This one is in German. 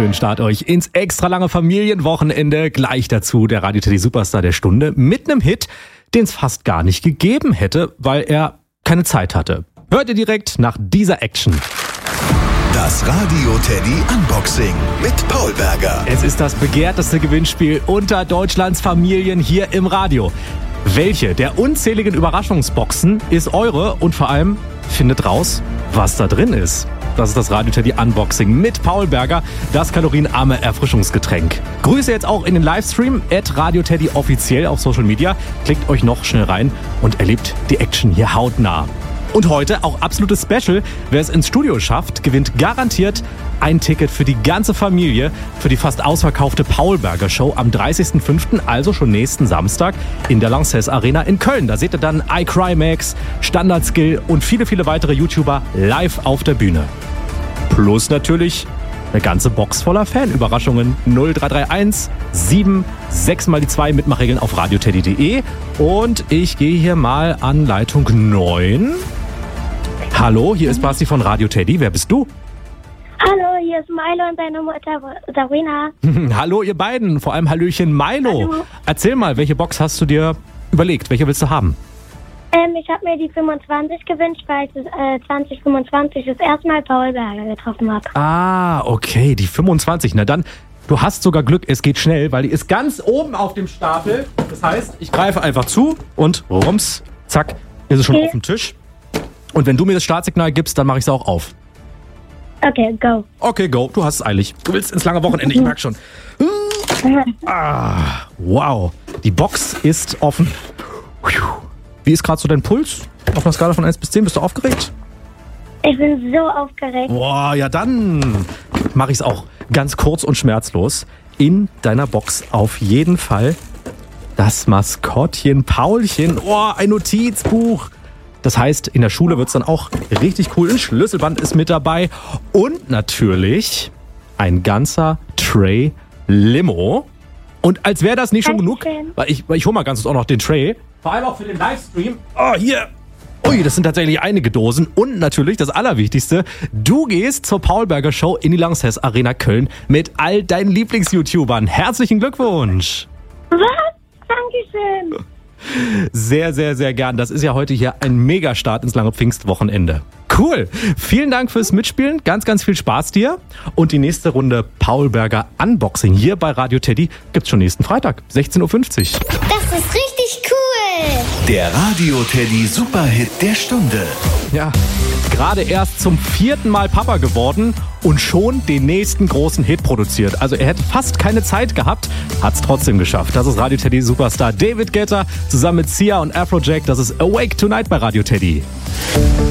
schönen Start euch ins extra lange Familienwochenende. Gleich dazu der Radio Teddy Superstar der Stunde mit einem Hit, den es fast gar nicht gegeben hätte, weil er keine Zeit hatte. Hört ihr direkt nach dieser Action. Das Radio Teddy Unboxing mit Paul Berger. Es ist das begehrteste Gewinnspiel unter Deutschlands Familien hier im Radio. Welche der unzähligen Überraschungsboxen ist eure und vor allem findet raus, was da drin ist. Das ist das Radio Teddy Unboxing mit Paul Berger, das kalorienarme Erfrischungsgetränk. Grüße jetzt auch in den Livestream @Radio Teddy offiziell auf Social Media. Klickt euch noch schnell rein und erlebt die Action hier hautnah. Und heute auch absolutes Special. Wer es ins Studio schafft, gewinnt garantiert ein Ticket für die ganze Familie für die fast ausverkaufte Paul Berger Show am 30.05., also schon nächsten Samstag in der Lanxess Arena in Köln. Da seht ihr dann iCryMax, Standard Skill und viele, viele weitere YouTuber live auf der Bühne. Plus natürlich eine ganze Box voller Fanüberraschungen. 0331 76 mal die 2 Mitmachregeln auf radioteddy.de. Und ich gehe hier mal an Leitung 9. Hallo, hier ist Basti von Radio Teddy. Wer bist du? Hallo, hier ist Milo und seine Mutter Sabrina. Hallo ihr beiden, vor allem Hallöchen Milo. Hallo. Erzähl mal, welche Box hast du dir überlegt? Welche willst du haben? Ich habe mir die 25 gewünscht, weil ich 2025 das erste Mal Paul Berger getroffen habe. Ah, okay, die 25. Na dann, du hast sogar Glück, es geht schnell, weil die ist ganz oben auf dem Stapel. Das heißt, ich greife einfach zu und rums, zack, ist es schon auf dem Tisch. Und wenn du mir das Startsignal gibst, dann mache ich es auch auf. Okay, go. Okay, go. Du hast es eilig. Du willst ins lange Wochenende, ich merke schon. Wow. Die Box ist offen. Wie ist gerade so dein Puls? Auf einer Skala von 1 bis 10, bist du aufgeregt? Ich bin so aufgeregt. Boah, ja dann mache ich es auch ganz kurz und schmerzlos. In deiner Box auf jeden Fall das Maskottchen Paulchen. Oh, ein Notizbuch. Das heißt, in der Schule wird es dann auch richtig cool. Ein Schlüsselband ist mit dabei. Und natürlich ein ganzer Tray Limo. Und als wäre das nicht schon genug, weil ich hole mal ganz kurz auch noch den Tray. Vor allem auch für den Livestream. Oh, hier. Ui, das sind tatsächlich einige Dosen. Und natürlich das Allerwichtigste, du gehst zur Paul Berger Show in die Lanxess Arena Köln mit all deinen Lieblings-YouTubern. Herzlichen Glückwunsch. Was? Dankeschön. Sehr, sehr, sehr gern. Das ist ja heute hier ein Megastart ins lange Pfingstwochenende. Cool. Vielen Dank fürs Mitspielen. Ganz, ganz viel Spaß dir. Und die nächste Runde Paul Berger Unboxing hier bei Radio Teddy gibt's schon nächsten Freitag, 16.50 Uhr. Das ist richtig cool. Der Radio Teddy Superhit der Stunde. Ja, gerade erst zum 4. Mal Papa geworden und schon den nächsten großen Hit produziert. Also er hätte fast keine Zeit gehabt, hat's trotzdem geschafft. Das ist Radio Teddy Superstar David Guetta zusammen mit Sia und Afrojack. Das ist Awake Tonight bei Radio Teddy.